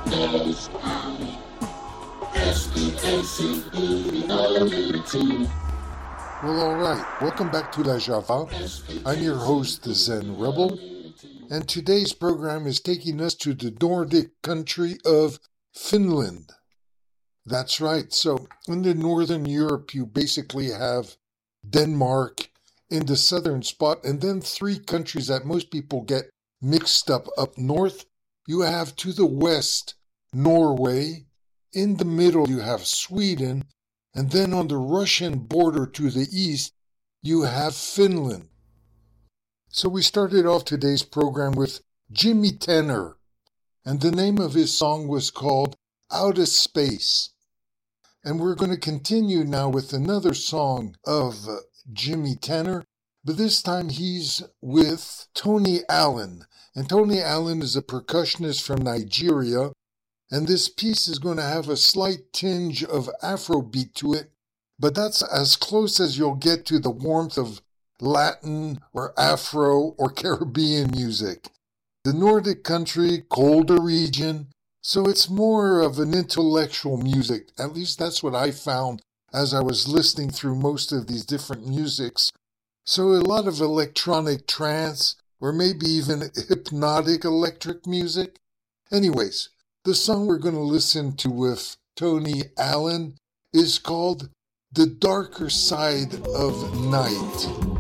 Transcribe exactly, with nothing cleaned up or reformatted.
S I S E A C E L E T. Well, alright, welcome back to La Java. I'm your host, the Zen Rebel, and today's program is taking us to the Nordic country of Finland. That's right, so in the Northern Europe, you basically have Denmark in the southern spot, and then three countries that most people get mixed up. Up north, you have to the west, Norway. In the middle, you have Sweden. And then on the Russian border to the east, you have Finland. So we started off today's program with Jimmy Tenor. And the name of his song was called Out of Space. And we're going to continue now with another song of uh, Jimmy Tenor. But this time he's with Tony Allen. And Tony Allen is a percussionist from Nigeria. And this piece is going to have a slight tinge of Afrobeat to it, but that's as close as you'll get to the warmth of Latin or Afro or Caribbean music. The Nordic country, colder region, so it's more of an intellectual music. At least that's what I found as I was listening through most of these different musics. So a lot of electronic trance, or maybe even hypnotic electric music. Anyways, the song we're going to listen to with Tony Allen is called The Darker Side of Night.